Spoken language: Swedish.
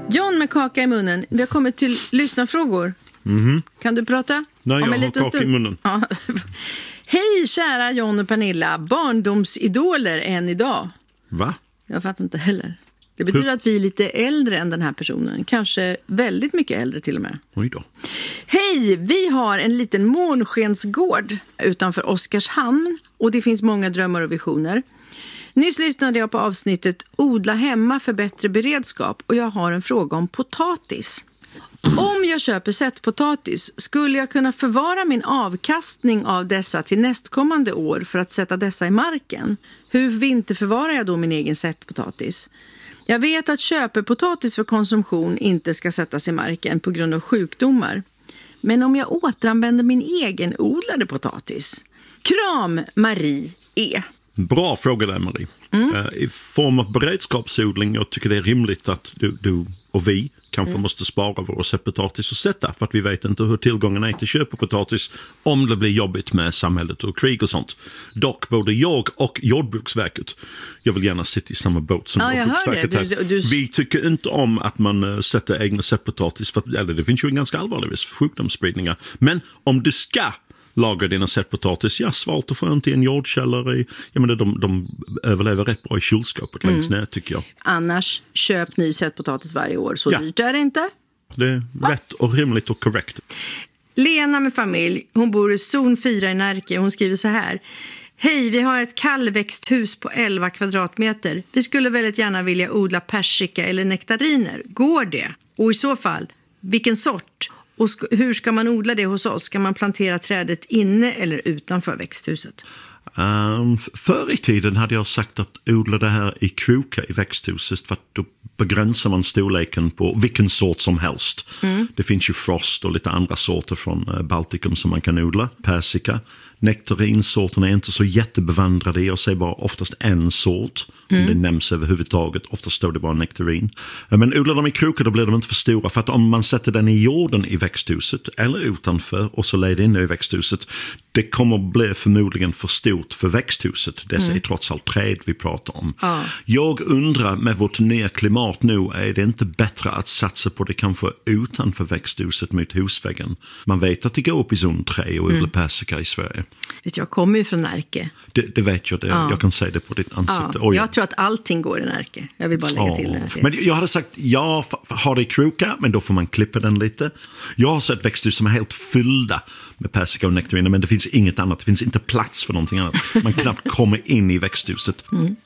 John med kaka i munnen. Vi har kommit till lyssnarfrågor. Kan du prata? Nej, jag har kaka i munnen. Ja. Hej kära John och Pernilla. Barndomsidoler än idag. Va? Jag fattar inte heller. Det betyder att vi är lite äldre än den här personen. Kanske väldigt mycket äldre till och med. Oj då. Hej, vi har en liten månskensgård utanför Oskarshamn. Och det finns många drömmar och visioner. Nyss lyssnade jag på avsnittet Odla hemma för bättre beredskap. Och jag har en fråga om potatis. Om jag köper sättpotatis, skulle jag kunna förvara min avkastning av dessa till nästkommande år för att sätta dessa i marken? Hur vinterförvarar jag då min egen sättpotatis? Jag vet att köpepotatis för konsumtion inte ska sättas i marken på grund av sjukdomar. Men om jag återanvänder min egen odlade potatis? Kram, Marie E. Bra fråga där, Marie. I form av beredskapsodling, jag tycker det är rimligt att du och vi kanske måste spara vår sättpotatis och sätta, för att vi vet inte hur tillgången är till köpepotatis om det blir jobbigt med samhället och krig och sånt. Dock, både jag och Jordbruksverket, jag vill gärna sitta i samma båt som Jordbruksverket här. Vi tycker inte om att man sätter egna sättpotatis, för det finns ju en ganska allvarlig risk för sjukdomsspridningar. Men om du ska lagar dina sättpotatis, svalt och skönt i en jordkällare. Jag menar, de överlever rätt bra i kylskåpet längst ner, tycker jag. Annars, köp ny sättpotatis varje år. Så dyrt är det inte. Det är rätt och rimligt och korrekt. Lena med familj, hon bor i zon 4 i Närke. Hon skriver så här. Hej, vi har ett kallväxthus på 11 kvadratmeter. Vi skulle väldigt gärna vilja odla persika eller nektariner. Går det? Och i så fall, vilken sort? Och hur ska man odla det hos oss? Ska man plantera trädet inne eller utanför växthuset? Förr i tiden hade jag sagt att odla det här i krokar i växthuset, för att då begränsar man storleken på vilken sort som helst. Det finns ju frost och lite andra sorter från Baltikum som man kan odla. Persika. Nektarinsorterna är inte så jättebevandrade. Jag säger bara oftast en sort. Om det nämns överhuvudtaget. Oftast står det bara nektarin. Men odlar de i krokar, då blir de inte för stora. För att om man sätter den i jorden i växthuset eller utanför och så leder in i växthuset, det kommer bli förmodligen för stort för växthuset. Dessa är trots allt träd vi pratar om. Jag undrar, med vårt nya klimat nu, är det inte bättre att satsa på det kanske utanför växthuset mot husväggen? Man vet att det går upp i zon 3 och odla persika i Sverige. Jag kommer ju från Närke. Det vet jag. Jag kan säga det på ditt ansikte. Jag tror att allting går i Närke. Jag vill bara lägga till det. Men jag hade sagt, jag har det i kroka, men då får man klippa den lite. Jag har sett växthus som är helt fyllda med persika och nektariner, men det finns inget annat. Det finns inte plats för någonting annat. Man knappt kommer in i växthuset.